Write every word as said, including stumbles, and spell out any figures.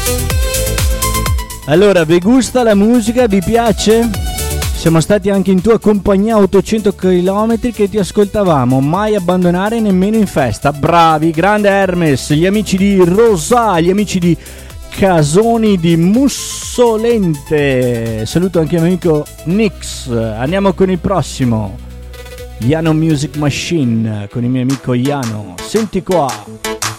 Allora, vi gusta la musica? Vi piace? Siamo stati anche in tua compagnia ottocento chilometri che ti ascoltavamo, mai abbandonare nemmeno in festa. Bravi, grande Hermes, gli amici di Rosà, gli amici di Casoni di Mussolente. Saluto anche il mio amico Nix. Andiamo con il prossimo, Iano Music Machine, con il mio amico Iano. Senti qua.